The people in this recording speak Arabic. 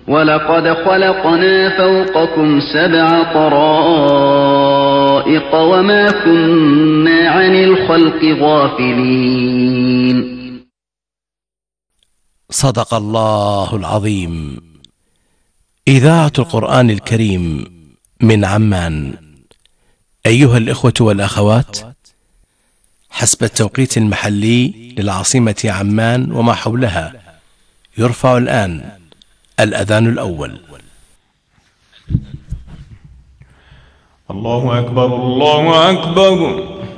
وَلَقَدْ خَلَقْنَا فَوْقَكُمْ 7 طَرَائِقَ وَمَا كُنَّا عَنِ الْخَلْقِ غَافِلِينَ. صدق الله العظيم. إذاعة القرآن الكريم من عمان. أيها الإخوة والأخوات، حسب التوقيت المحلي للعاصمة عمان وما حولها، يرفع الآن الأذان الأول. الله أكبر الله أكبر.